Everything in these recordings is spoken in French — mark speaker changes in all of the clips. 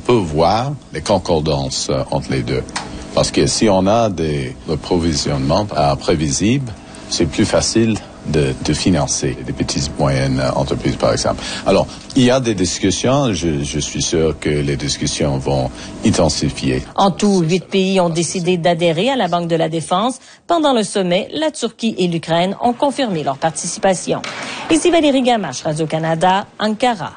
Speaker 1: peut voir les concordances entre les deux. Parce que si on a des approvisionnements prévisibles, c'est plus facile de financer des petites et moyennes entreprises, par exemple. Alors, il y a des discussions. Je suis sûr que les discussions vont intensifier.
Speaker 2: En tout, 8 pays ont décidé d'adhérer à la Banque de la Défense. Pendant le sommet, la Turquie et l'Ukraine ont confirmé leur participation. Ici Valérie Gamache, Radio-Canada, Ankara.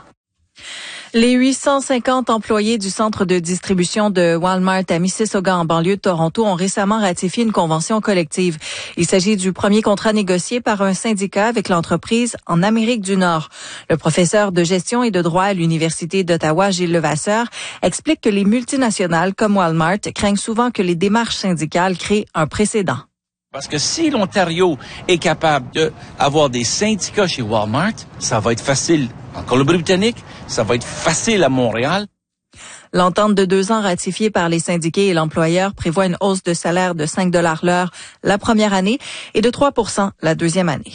Speaker 3: Les 850 employés du centre de distribution de Walmart à Mississauga en banlieue de Toronto ont récemment ratifié une convention collective. Il s'agit du premier contrat négocié par un syndicat avec l'entreprise en Amérique du Nord. Le professeur de gestion et de droit à l'Université d'Ottawa, Gilles Levasseur, explique que les multinationales comme Walmart craignent souvent que les démarches syndicales créent un précédent.
Speaker 4: Parce que si l'Ontario est capable d'avoir des syndicats chez Walmart, ça va être facile en Colombie-Britannique, ça va être facile à Montréal.
Speaker 3: L'entente de 2 ans ratifiée par les syndiqués et l'employeur prévoit une hausse de salaire de 5 $ l'heure la première année et de 3 % la deuxième année.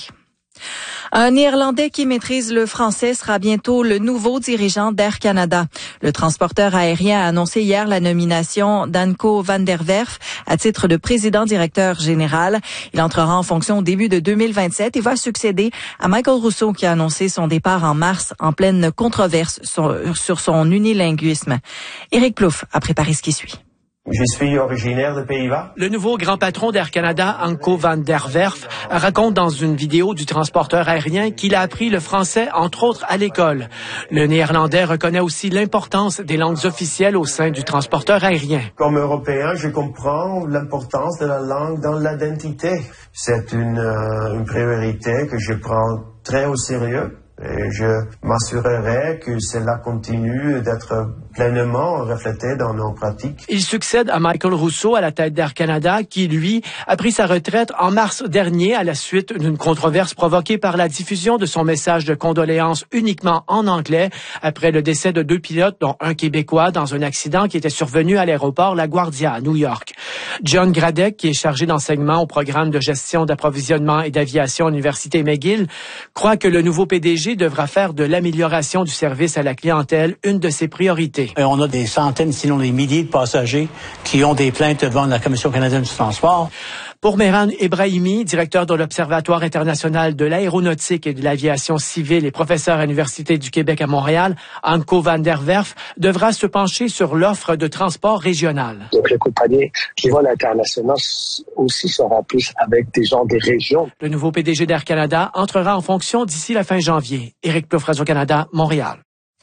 Speaker 3: Un Néerlandais qui maîtrise le français sera bientôt le nouveau dirigeant d'Air Canada. Le transporteur aérien a annoncé hier la nomination d'Anko van der Werf à titre de président-directeur général. Il entrera en fonction au début de 2027 et va succéder à Michael Rousseau qui a annoncé son départ en mars en pleine controverse sur son unilinguisme. Éric Plouffe a préparé ce qui suit.
Speaker 5: Je suis originaire des Pays-Bas.
Speaker 6: Le nouveau grand patron d'Air Canada, Anko van der Werf, raconte dans une vidéo du transporteur aérien qu'il a appris le français, entre autres, à l'école. Le Néerlandais reconnaît aussi l'importance des langues officielles au sein du transporteur aérien.
Speaker 5: Comme Européen, je comprends l'importance de la langue dans l'identité. C'est une priorité que je prends très au sérieux. Et je m'assurerai que cela continue d'être pleinement reflété dans nos pratiques.
Speaker 6: Il succède à Michael Rousseau à la tête d'Air Canada qui, lui, a pris sa retraite en mars dernier à la suite d'une controverse provoquée par la diffusion de son message de condoléances uniquement en anglais après le décès de 2 pilotes, dont un Québécois, dans un accident qui était survenu à l'aéroport LaGuardia à New York. John Gradek, qui est chargé d'enseignement au programme de gestion d'approvisionnement et d'aviation à l'Université McGill, croit que le nouveau PDG devra faire de l'amélioration du service à la clientèle une de ses priorités.
Speaker 7: On a des centaines, sinon des milliers de passagers qui ont des plaintes devant la Commission canadienne du transport.
Speaker 6: Pour Mehran Ebrahimi, directeur de l'Observatoire international de l'aéronautique et de l'aviation civile et professeur à l'Université du Québec à Montréal, Anko van der Werf devra se pencher sur l'offre de transport régional.
Speaker 8: Donc les compagnies qui vont à l'international aussi seront plus avec des gens des régions.
Speaker 6: Le nouveau PDG d'Air Canada entrera en fonction d'ici la fin janvier. Éric Plouffe, Radio-Canada, Montréal.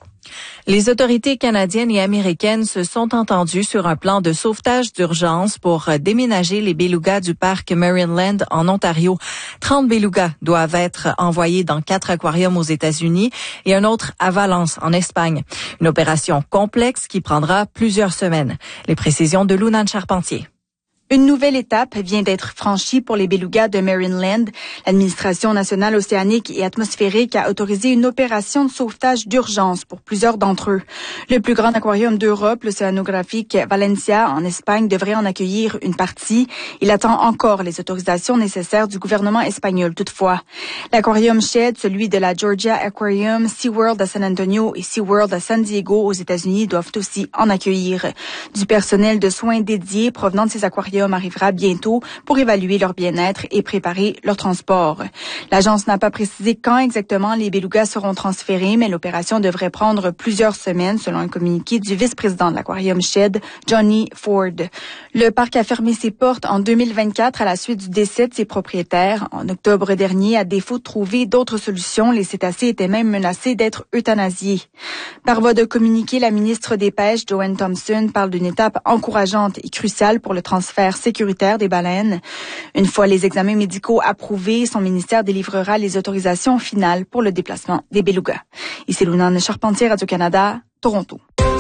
Speaker 3: Les autorités canadiennes et américaines se sont entendues sur un plan de sauvetage d'urgence pour déménager les belugas du parc Marineland en Ontario. 30 belugas doivent être envoyés dans 4 aquariums aux États-Unis et un autre à Valence en Espagne. Une opération complexe qui prendra plusieurs semaines. Les précisions de Lounan Charpentier.
Speaker 9: Une nouvelle étape vient d'être franchie pour les belugas de Marineland. L'Administration nationale océanique et atmosphérique a autorisé une opération de sauvetage d'urgence pour plusieurs d'entre eux. Le plus grand aquarium d'Europe, l'océanographique Valencia en Espagne, devrait en accueillir une partie. Il attend encore les autorisations nécessaires du gouvernement espagnol toutefois. L'aquarium Shedd, celui de la Georgia Aquarium, SeaWorld à San Antonio et SeaWorld à San Diego aux États-Unis doivent aussi en accueillir. Du personnel de soins dédié provenant de ces aquariums arrivera bientôt pour évaluer leur bien-être et préparer leur transport. L'agence n'a pas précisé quand exactement les belugas seront transférés, mais l'opération devrait prendre plusieurs semaines, selon un communiqué du vice-président de l'Aquarium Shedd, Johnny Ford. Le parc a fermé ses portes en 2024 à la suite du décès de ses propriétaires. En octobre dernier, à défaut de trouver d'autres solutions, les cétacés étaient même menacés d'être euthanasiés. Par voie de communiqué, la ministre des Pêches, Joanne Thompson, parle d'une étape encourageante et cruciale pour le transfert sécuritaire des baleines. Une fois les examens médicaux approuvés, son ministère délivrera les autorisations finales pour le déplacement des belugas. Ici Lounan Charpentier, Radio-Canada, Toronto.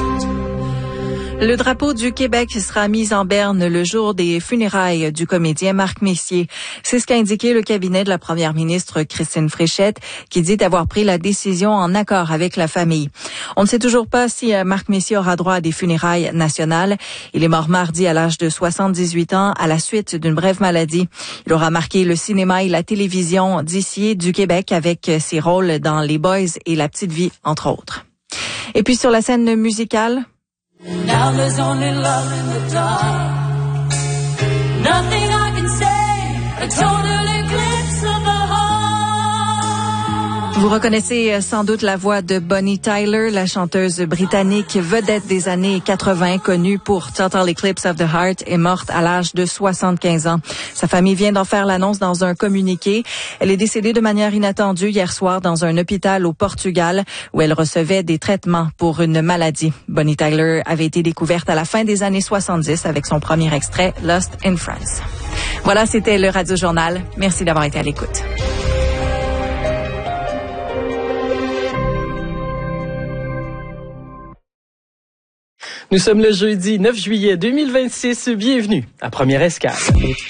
Speaker 3: Le drapeau du Québec sera mis en berne le jour des funérailles du comédien Marc Messier. C'est ce qu'a indiqué le cabinet de la première ministre Christine Fréchette, qui dit avoir pris la décision en accord avec la famille. On ne sait toujours pas si Marc Messier aura droit à des funérailles nationales. Il est mort mardi à l'âge de 78 ans à la suite d'une brève maladie. Il aura marqué le cinéma et la télévision d'ici et du Québec avec ses rôles dans Les Boys et La Petite Vie, entre autres. Et puis sur la scène musicale,
Speaker 10: Now there's only love in the dark. Nothing I can say, a total eclipse of the heart.
Speaker 3: Vous reconnaissez sans doute la voix de Bonnie Tyler, la chanteuse britannique vedette des années 80, connue pour Total Eclipse of the Heart, est morte à l'âge de 75 ans. Sa famille vient d'en faire l'annonce dans un communiqué. Elle est décédée de manière inattendue hier soir dans un hôpital au Portugal où elle recevait des traitements pour une maladie. Bonnie Tyler avait été découverte à la fin des années 70 avec son premier extrait Lost in France. Voilà, c'était le Radio Journal. Merci d'avoir été à l'écoute.
Speaker 11: Nous sommes le jeudi 9 juillet 2026. Bienvenue à Première Escale.